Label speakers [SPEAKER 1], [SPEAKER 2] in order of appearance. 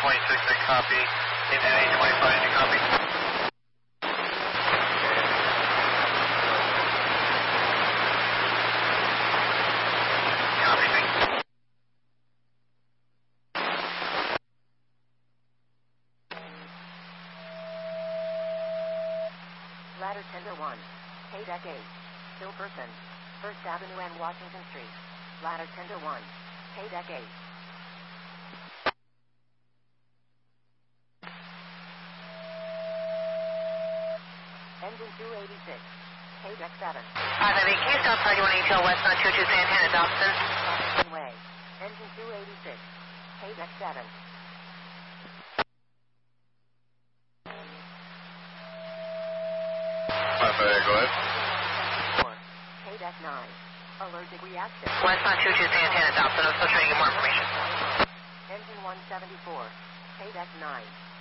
[SPEAKER 1] 26, I copy. NA 25, did you copy? Copy, thanks.
[SPEAKER 2] Ladder Tender 1, K-Deck 8, Hilperson, First Avenue and Washington Street. Ladder Tender 1, K-Deck 8. Engine 286, K-Deck 7.
[SPEAKER 3] 598, can you stop target 1 ATL West on 22 Santana, Dobson?
[SPEAKER 2] Way, Engine 286, K-Deck 7.
[SPEAKER 1] Go ahead.
[SPEAKER 2] K-Deck 9, allergic reaction.
[SPEAKER 3] West on 22 Santana, Dobson. I'm still trying to get more information.
[SPEAKER 2] Engine 174, K-Deck 9.